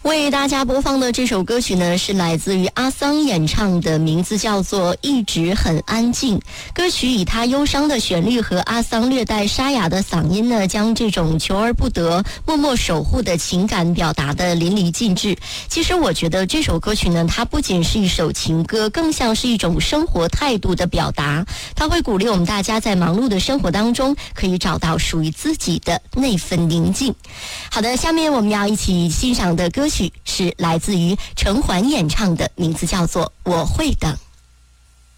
为大家播放的这首歌曲呢，是来自于阿桑演唱的，名字叫做《一直很安静》。歌曲以他忧伤的旋律和阿桑略带沙哑的嗓音呢，将这种求而不得、默默守护的情感表达得淋漓尽致。其实我觉得这首歌曲呢，它不仅是一首情歌，更像是一种生活态度的表达。它会鼓励我们大家在忙碌的生活当中，可以找到属于自己的那份宁静。好的，下面我们要一起欣赏的歌曲是来自于陈环演唱的，名字叫做《我会等》。